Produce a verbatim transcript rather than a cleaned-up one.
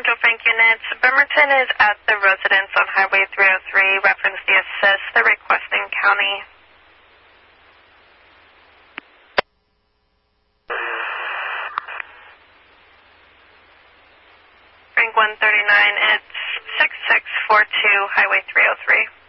Central Frank units. Bremerton is at the residence on Highway three oh three. Reference the assist, the requesting county. Frank one thirty-nine, it's six six four two, Highway three oh three.